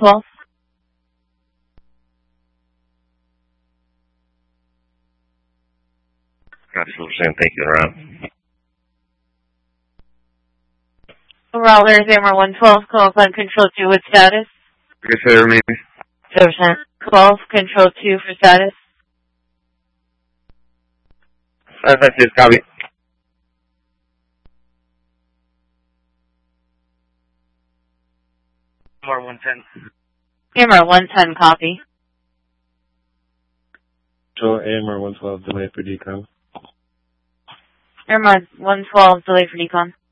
112. Gotcha, Sam. Thank you, around. Overall, there's AMR 112, call on control 2 with status. Consider me. 0%. 12, control 2 for status. 556, copy. AMR 110. AMR 110, copy. Show AMR 112, delay for decon. AMR 112, delay for decon.